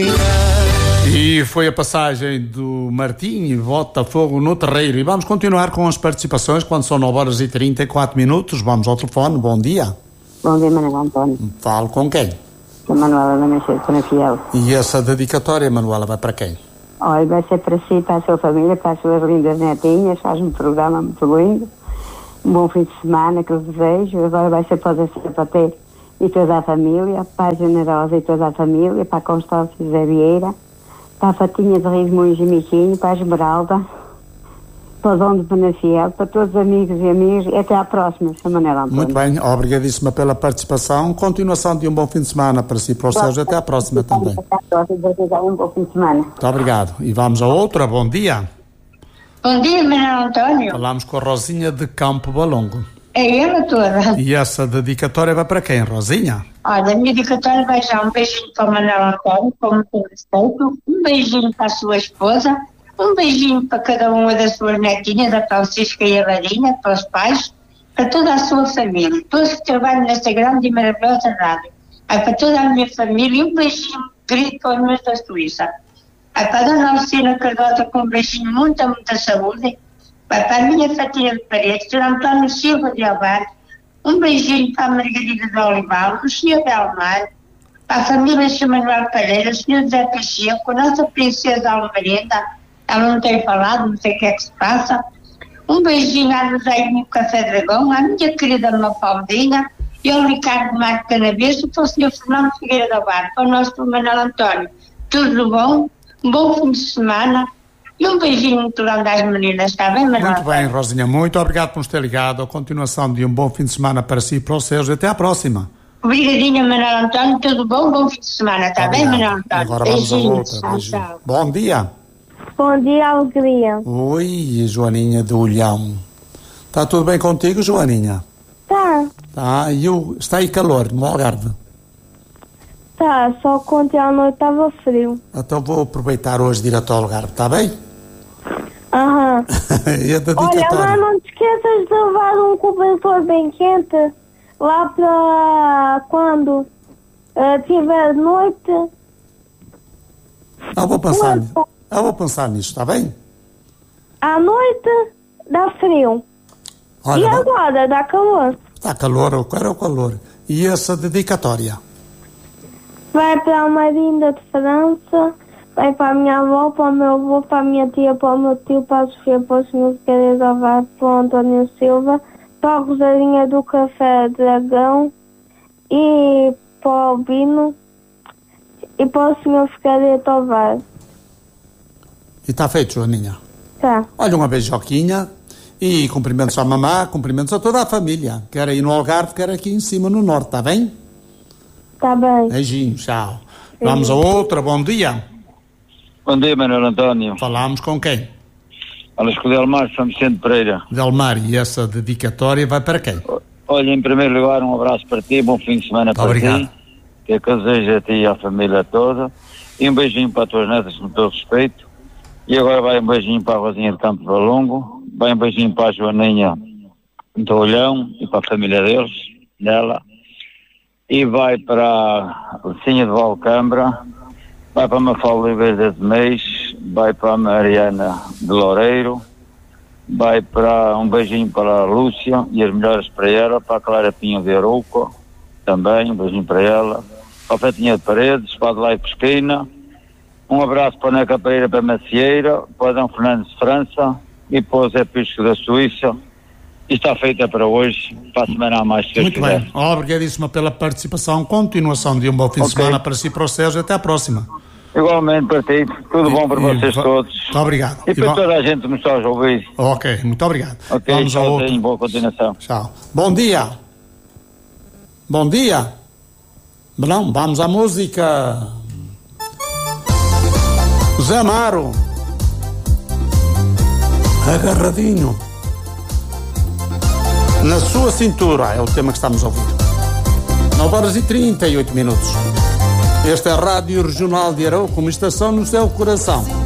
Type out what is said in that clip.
E foi a passagem do Martim e Bota Fogo no Terreiro. E vamos continuar com as participações quando são 9h34. Vamos ao telefone. Bom dia. Bom dia, Manuel António. Falo com quem? A Manuela da Nascer de Penafiel. E essa dedicatória, Manuela, vai para quem? Olha, vai ser para si, para a sua família, para as suas lindas netinhas. Faz um programa muito lindo. Um bom fim de semana que eu desejo. Agora vai ser para o Zé Sapateiro e toda a família, para a Generosa e toda a família, para a Constância e Zé Vieira, para a Fatinha de Rismões e Miquinho, para a Esmeralda, para o Dom de Penafiel, para todos os amigos e amigas, e até à próxima, Sr. Manuel António. Muito bem, obrigadíssima pela participação. Continuação de um bom fim de semana para si e para os seus. Até à próxima também. Até à próxima, um bom fim de semana. Muito obrigado. E vamos a outra. Bom dia. Bom dia, Manuel António. Falamos com a Rosinha de Campo Balongo. É ela toda. E essa dedicatória vai para quem, Rosinha? Olha, a minha dedicatória vai já um beijinho para o Manuel António, como tem respeito, um beijinho para a sua esposa, um beijinho para cada uma das suas netinhas, a Francisca e a Varinha, para os pais, para toda a sua família, todos que trabalham nesta grande e maravilhosa rádio. Para toda a minha família, um beijinho querido para os meus da Suíça. Para a Dona Alcina Cardosa, com um beijinho, muita saúde. Para a minha Fatinha de Paredes, Sr. António Silva de Alvar, um beijinho para a Margarida de Olival, o Sr. Belmar, para a família Sr. Manuel Pereira, o Sr. José Pacheco, a nossa princesa Almerenda, ela não tem falado, não sei o que é que se passa. Um beijinho à Joséinho Café Dragão, à minha querida Mafaldinha, e ao Ricardo Marco Canaveso, para o Sr. Fernando Figueira da Barra, para o nosso Manuel António. Tudo bom, um bom fim de semana. E um beijinho muito grande às meninas, está bem, Manuel? Muito bem, Rosinha, muito obrigado por nos ter ligado. A continuação de um bom fim de semana para si e para os seus. Até à próxima. Obrigadinha, Manuel António, tudo bom? Bom fim de semana, está bem, Manuel António? Agora vamos a outra. Tchau. Bom dia. Bom dia, alegria. Oi, Joaninha do Olhão. Está tudo bem contigo, Joaninha? Tá. Está aí calor no Algarve? Tá, só que ontem à noite estava frio. Então vou aproveitar hoje de ir até ao Algarve, está bem? Aham. E a Olha, mas não te esqueças de levar um cobertor bem quente lá para quando tiver noite. Eu vou pensar nisso, está bem? À noite dá frio. Olha, e agora dá calor. Está calor, eu quero o calor. E essa dedicatória? Vai para a Marinda de França, vai para a minha avó, para o meu avô, para a minha tia, para o meu tio, para a Sofia, para o Sr. Figueiredo Alvar, para o António Silva, para a Rosarinha do Café Dragão e para o Bino e para o Sr. Figueiredo Alvar. E está feito, Joaninha? Tá. Olha, uma beijoquinha e cumprimentos à mamá, cumprimentos a toda a família, quer aí no Algarve, quer aqui em cima no Norte, está bem? Tá bem. Beijinho, tchau. Vamos a outra, bom dia. Bom dia, Manuel António. Falamos com quem? Fala com o Delmar São Vicente Pereira. Delmar, e essa dedicatória vai para quem? Olha, em primeiro lugar, um abraço para ti, bom fim de semana para Obrigado. ti. Que eu desejo a ti e à família toda. E um beijinho para as tuas netas, com todo respeito. E agora vai um beijinho para a Rosinha de Campo Balongo, vai um beijinho para a Joaninha do Olhão e para a família dela. E vai para a Lucinha de Valcambra, vai para a Mafalda Oliveira de Meis, vai para a Mariana de Loureiro, vai para um beijinho para a Lúcia e as melhores para ela, para a Clara Pinho de Arouca, também um beijinho para ela, para a Fatinha de Paredes, para a Adelaide Pesquina, um abraço para a Neca Pereira para a Macieira, para a D. Fernandes de França e para o Zé Pisco da Suíça. E está feita para hoje, para a semana a mais, se Deus quiser. Muito bem, obrigadíssima pela participação, continuação de um bom fim de semana para si e para o Sérgio, até à próxima. Igualmente para ti, tudo bom para vocês todos. Muito obrigado. E para toda a gente que me está a ouvir. Ok, muito obrigado. Ok, vamos a outra. Boa continuação. Tchau. Bom dia. Bom dia. Não, vamos à música. Zé Amaro. Agarradinho. Na sua cintura é o tema que estamos a ouvir. 9h38. Esta é a Rádio Regional de Arouca, uma estação no seu coração.